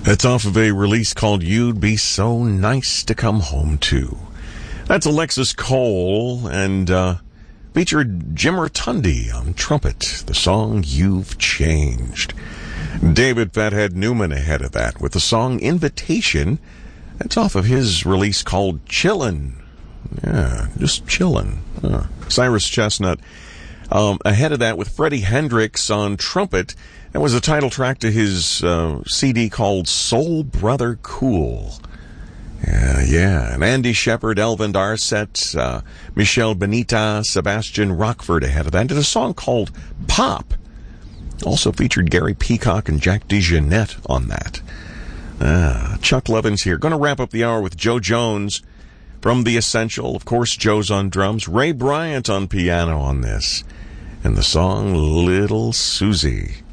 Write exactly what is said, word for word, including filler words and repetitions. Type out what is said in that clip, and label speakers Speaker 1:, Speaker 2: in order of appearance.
Speaker 1: That's off of a release called You'd Be So Nice to Come Home To. That's Alexis Cole, and uh, featured Jim Rotundi on trumpet. The song You've Changed. David Fathead Newman ahead of that with the song Invitation. That's off of his release called Chillin'. Yeah, just chillin'. Huh. Cyrus Chestnut um, ahead of that with Freddie Hendrix on trumpet. That was the title track to his uh, C D called Soul Brother Cool. Yeah, yeah. And Andy Shepard, Elvin Darset, uh, Michelle Benita, Sebastian Rockford ahead of that. And did a song called Pop. Also featured Gary Peacock and Jack DeJohnette on that. Ah, Chuck Levins here. Going to wrap up the hour with Joe Jones from The Essential. Of course, Joe's on drums. Ray Bryant on piano on this. And the song Little Susie.